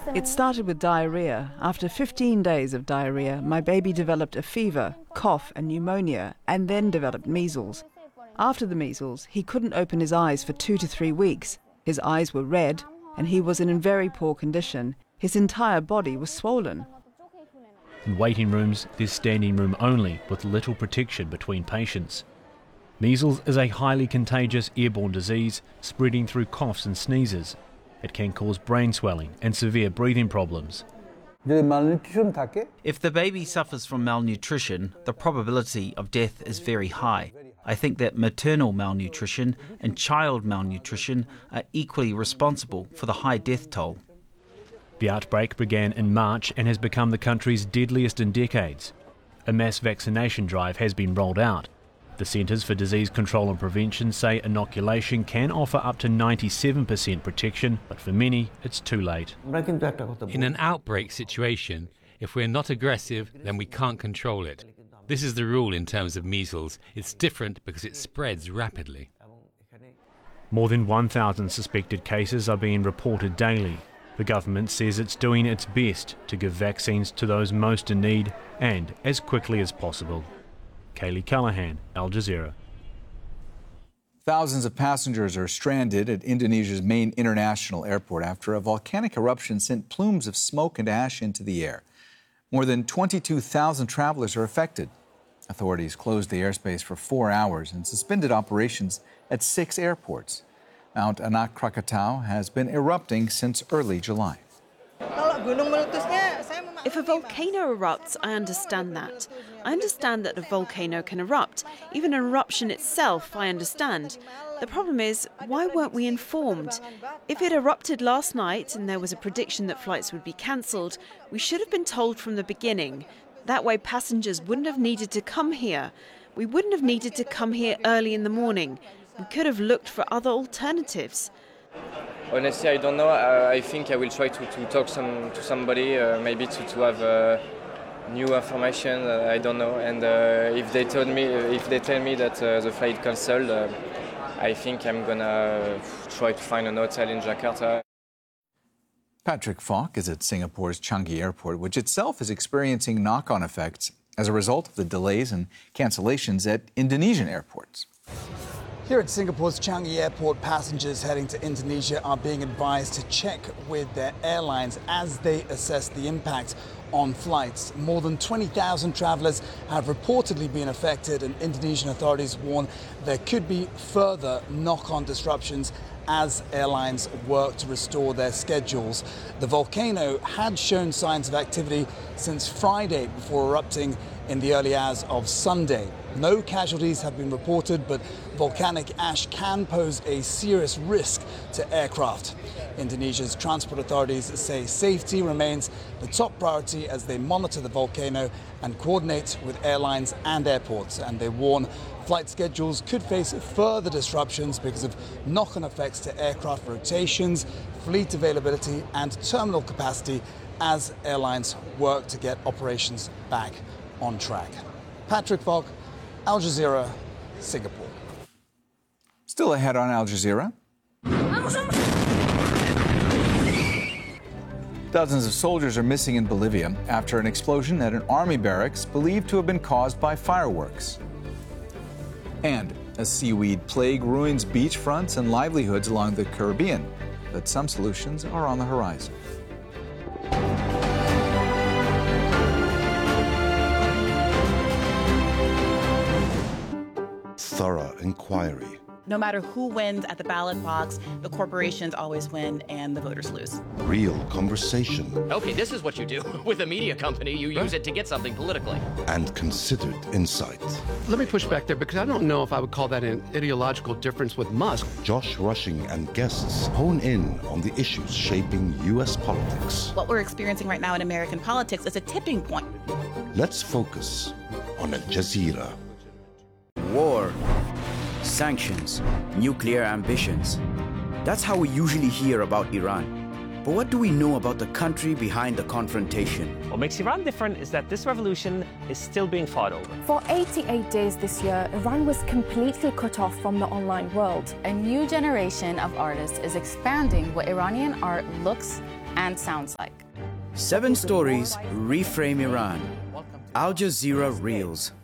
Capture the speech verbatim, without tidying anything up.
It started with diarrhea. After fifteen days of diarrhea, my baby developed a fever, cough and pneumonia, and then developed measles. After the measles, he couldn't open his eyes for two to three weeks. His eyes were red, and he was in very poor condition. His entire body was swollen. In waiting rooms, there's standing room only, with little protection between patients. Measles is a highly contagious airborne disease, spreading through coughs and sneezes. It can cause brain swelling and severe breathing problems. If the baby suffers from malnutrition, the probability of death is very high. I think that maternal malnutrition and child malnutrition are equally responsible for the high death toll. The outbreak began in March and has become the country's deadliest in decades. A mass vaccination drive has been rolled out. The Centres for Disease Control and Prevention say inoculation can offer up to ninety-seven percent protection, but for many, it's too late. In an outbreak situation, if we're not aggressive, then we can't control it. This is the rule in terms of measles. It's different because it spreads rapidly. More than one thousand suspected cases are being reported daily. The government says it's doing its best to give vaccines to those most in need and as quickly as possible. Kaylee Callahan, Al Jazeera. Thousands of passengers are stranded at Indonesia's main international airport after a volcanic eruption sent plumes of smoke and ash into the air. More than twenty-two thousand travelers are affected. Authorities closed the airspace for four hours and suspended operations at six airports. Mount Anak Krakatau has been erupting since early July. If a volcano erupts, I understand that. I understand that a volcano can erupt. Even an eruption itself, I understand. The problem is, why weren't we informed? If it erupted last night and there was a prediction that flights would be cancelled, we should have been told from the beginning. That way passengers wouldn't have needed to come here. We wouldn't have needed to come here early in the morning. We could have looked for other alternatives. Honestly, I don't know. Uh, I think I will try to, to talk some, to somebody, uh, maybe to, to have uh, new information. Uh, I don't know. And uh, if they told me, if they tell me that uh, the flight cancelled, uh, I think I'm gonna try to find an hotel in Jakarta. Patrick Falk is at Singapore's Changi Airport, which itself is experiencing knock-on effects as a result of the delays and cancellations at Indonesian airports. Here at Singapore's Changi Airport, passengers heading to Indonesia are being advised to check with their airlines as they assess the impact on flights. More than twenty thousand travellers have reportedly been affected, and Indonesian authorities warn there could be further knock-on disruptions as airlines work to restore their schedules. The volcano had shown signs of activity since Friday before erupting in the early hours of Sunday. No casualties have been reported, but volcanic ash can pose a serious risk to aircraft. Indonesia's transport authorities say safety remains the top priority as they monitor the volcano and coordinate with airlines and airports. And they warn flight schedules could face further disruptions because of knock-on effects to aircraft rotations, fleet availability and terminal capacity as airlines work to get operations back on track. Patrick Falk, Al Jazeera, Singapore. Still ahead on Al Jazeera. Dozens of soldiers are missing in Bolivia after an explosion at an army barracks believed to have been caused by fireworks. And a seaweed plague ruins beachfronts and livelihoods along the Caribbean, but some solutions are on the horizon. Thorough inquiry. No matter who wins at the ballot box, the corporations always win and the voters lose. Real conversation. Okay, this is what you do. With a media company, you use it to get something politically. And considered insight. Let me push back there because I don't know if I would call that an ideological difference with Musk. Josh Rushing and guests hone in on the issues shaping U S politics. What we're experiencing right now in American politics is a tipping point. Let's focus on Al Jazeera. War, sanctions, nuclear ambitions. That's how we usually hear about Iran. But what do we know about the country behind the confrontation? What makes Iran different is that this revolution is still being fought over. For eighty-eight days this year, Iran was completely cut off from the online world. A new generation of artists is expanding what Iranian art looks and sounds like. Seven stories reframe Iran. Al Jazeera Reels.